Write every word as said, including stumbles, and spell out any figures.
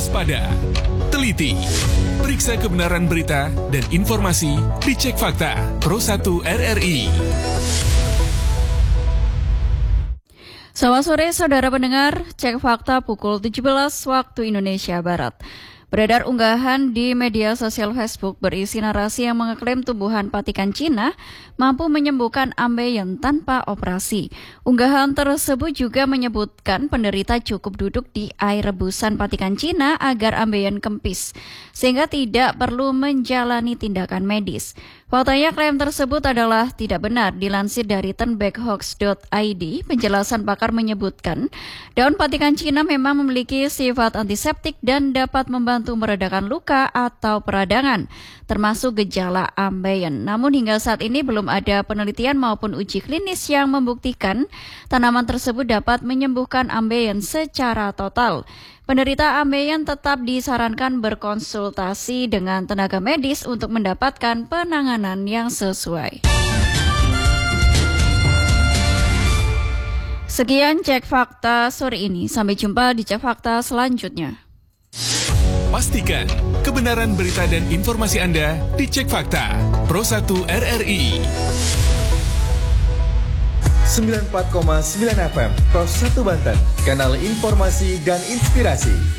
waspada, teliti, periksa kebenaran berita dan informasi, dicek fakta. Pro satu R R I. Selamat sore saudara pendengar, cek fakta pukul tujuh belas waktu Indonesia Barat. Beredar unggahan di media sosial Facebook berisi narasi yang mengeklaim tumbuhan patikan Cina mampu menyembuhkan ambeien tanpa operasi. Unggahan tersebut juga menyebutkan penderita cukup duduk di air rebusan patikan Cina agar ambeien kempis, sehingga tidak perlu menjalani tindakan medis. Faktanya klaim tersebut adalah tidak benar. Dilansir dari tenbackhoax dot I D, penjelasan pakar menyebutkan daun patikan Cina memang memiliki sifat antiseptik dan dapat membantu meredakan luka atau peradangan, termasuk gejala ambeien. Namun hingga saat ini belum ada penelitian maupun uji klinis yang membuktikan tanaman tersebut dapat menyembuhkan ambeien secara total. Penderita ambeien tetap disarankan berkonsultasi dengan tenaga medis untuk mendapatkan penanganan yang sesuai. Sekian Cek Fakta sore ini. Sampai jumpa di Cek Fakta selanjutnya. Pastikan kebenaran berita dan informasi Anda dicek fakta. Pro satu R R I. sembilan puluh empat koma sembilan F M Pro satu Banten, kanal informasi dan inspirasi.